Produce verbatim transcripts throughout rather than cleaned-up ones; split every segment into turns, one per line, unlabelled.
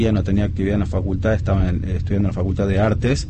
no tenía actividad en la facultad, estaba en, estudiando en la Facultad de Artes,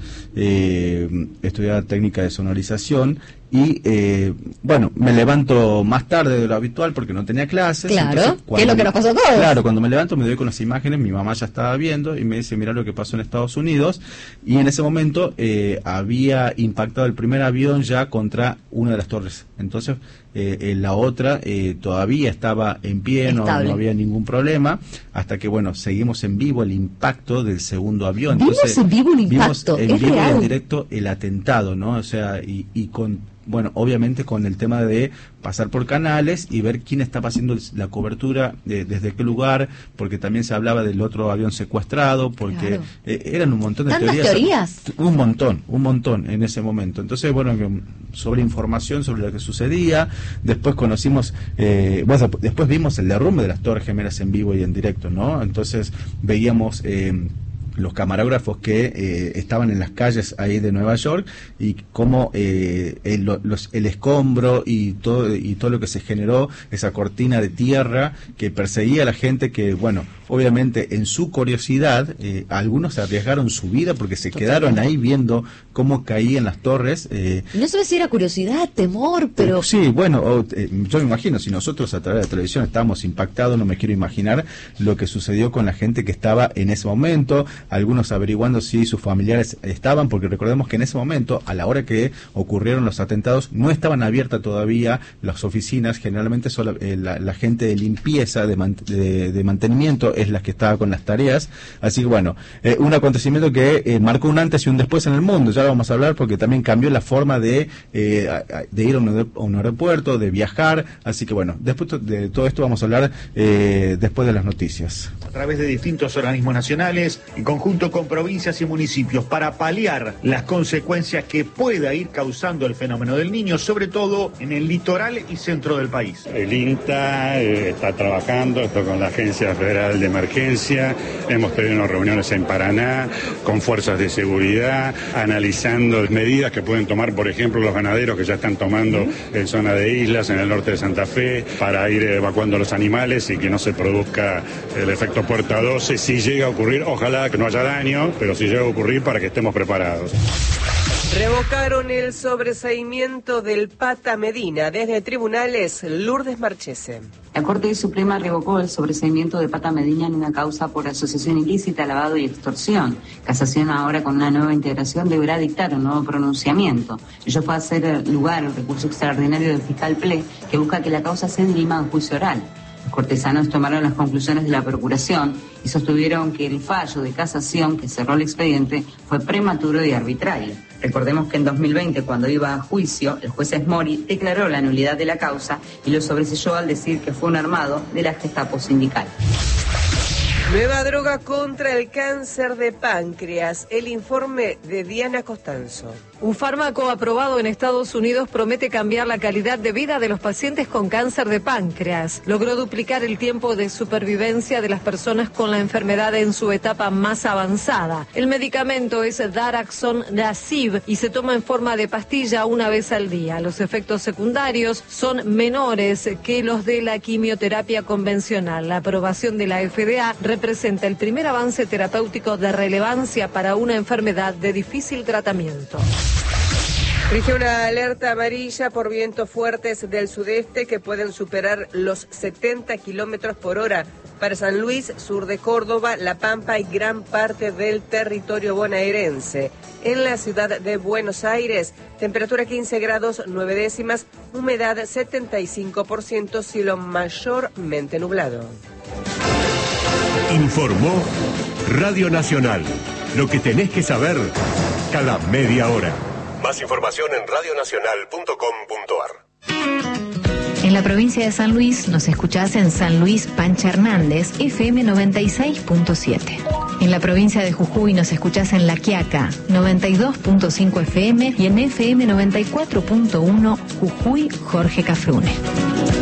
eh, estudiaba técnica de sonorización y, eh, bueno, me levanto más tarde de lo habitual porque no tenía clases.
Claro, que es lo que nos pasó a todos.
Claro, cuando me levanto me doy con las imágenes, mi mamá ya estaba viendo y me dice, mirá lo que pasó en Estados Unidos, y en ese momento eh, había impactado el primer avión ya contra una de las torres. Entonces, eh, en la otra eh, todavía estaba en pie, no, no había ningún problema, hasta que, bueno, seguimos en vivo el impacto del segundo avión.
¿Vimos
Entonces,
en vivo el impacto?
Vimos en
¿Es
vivo
real?
y en directo el atentado, ¿no? O sea, y, y con, bueno, obviamente con el tema de pasar por canales y ver quién estaba haciendo la cobertura, de, desde qué lugar, porque también se hablaba del otro avión secuestrado, porque
claro.
eh, eran un montón de
¿Tantas
teorías.
teorías?
Un montón, un montón en ese momento. Entonces, bueno, sobre información sobre lo que sucedía, después conocimos, eh, bueno, después vimos el derrumbe de las Torres Gemelas en vivo y en directo, ¿no? Entonces veíamos eh, los camarógrafos que eh, estaban en las calles ahí de Nueva York y cómo eh, el, los, el escombro y todo y todo lo que se generó, esa cortina de tierra que perseguía a la gente que, bueno, obviamente en su curiosidad, eh, algunos arriesgaron su vida porque se Totalmente. quedaron ahí viendo cómo caían las torres. Eh,
no sé si era curiosidad, temor, pero...
Eh, sí, bueno, o, eh, yo me imagino, si nosotros a través de la televisión estábamos impactados, no me quiero imaginar lo que sucedió con la gente que estaba en ese momento, algunos averiguando si sus familiares estaban, porque recordemos que en ese momento, a la hora que ocurrieron los atentados, no estaban abiertas todavía las oficinas, generalmente solo eh, la, la gente de limpieza, de, man, de, de mantenimiento, es la que estaba con las tareas. Así que bueno, eh, un acontecimiento que eh, marcó un antes y un después en el mundo, ya lo vamos a hablar porque también cambió la forma de, eh, de ir a un, a un aeropuerto, de viajar, así que bueno, después de todo esto vamos a hablar eh, después de las noticias.
A través de distintos organismos nacionales, en conjunto con provincias y municipios, para paliar las consecuencias que pueda ir causando el fenómeno del Niño, sobre todo en el litoral y centro del país.
El INTA eh, está trabajando esto con la Agencia Federal de Emergencia, hemos tenido reuniones en Paraná con fuerzas de seguridad, analizando medidas que pueden tomar, por ejemplo, los ganaderos que ya están tomando en zona de islas, en el norte de Santa Fe, para ir evacuando los animales y que no se produzca el efecto puerta doce. Si llega a ocurrir, ojalá que no haya daño, pero si llega a ocurrir, para que estemos preparados.
Revocaron el sobreseimiento del Pata Medina. Desde tribunales, Lourdes Marchese.
La Corte Suprema revocó el sobreseimiento de Pata Medina en una causa por asociación ilícita, lavado y extorsión. Casación, ahora con una nueva integración, deberá dictar un nuevo pronunciamiento. Ello fue a hacer lugar al recurso extraordinario del fiscal Ple, que busca que la causa se dirima en juicio oral. Los cortesanos tomaron las conclusiones de la Procuración y sostuvieron que el fallo de casación que cerró el expediente fue prematuro y arbitrario. Recordemos que en dos mil veinte, cuando iba a juicio, el juez Esmori declaró la nulidad de la causa y lo sobreselló al decir que fue un armado de la Gestapo sindical.
Nueva droga contra el cáncer de páncreas. El informe de Diana Costanzo.
Un fármaco aprobado en Estados Unidos promete cambiar la calidad de vida de los pacientes con cáncer de páncreas. Logró duplicar el tiempo de supervivencia de las personas con la enfermedad en su etapa más avanzada. El medicamento es Daraxonrasib y se toma en forma de pastilla una vez al día. Los efectos secundarios son menores que los de la quimioterapia convencional. La aprobación de la F D A representa el primer avance terapéutico de relevancia para una enfermedad de difícil tratamiento.
Rige una alerta amarilla por vientos fuertes del sudeste que pueden superar los setenta kilómetros por hora para San Luis, sur de Córdoba, La Pampa y gran parte del territorio bonaerense. En la ciudad de Buenos Aires, temperatura quince grados nueve décimas, humedad setenta y cinco por ciento, cielo mayormente nublado.
Informó Radio Nacional. Lo que tenés que saber cada media hora. Más información en radio nacional punto com punto ar.
En la provincia de San Luis nos escuchás en San Luis Pancha Hernández, F M noventa y seis punto siete. En la provincia de Jujuy nos escuchás en La Quiaca, noventa y dos punto cinco F M y en F M noventa y cuatro punto uno Jujuy Jorge Cafrune.